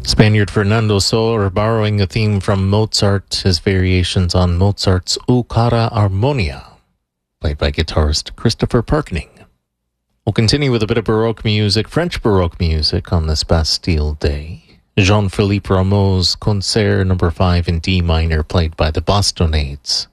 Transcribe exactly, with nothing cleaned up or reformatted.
Spaniard Fernando Sor borrowing a theme from Mozart, his variations on Mozart's O Cara Armonia, played by guitarist Christopher Parkening. We'll continue with a bit of Baroque music, French Baroque music on this Bastille Day. Jean-Philippe Rameau's Concert number five in D minor, played by the Bostonnades.